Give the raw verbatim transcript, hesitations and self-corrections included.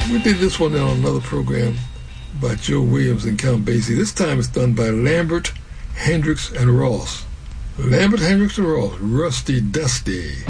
We did this one on another program by Joe Williams and Count Basie. This time it's done by Lambert, Hendricks, and Ross. Lambert, Hendricks, and Ross, Rusty Dusty.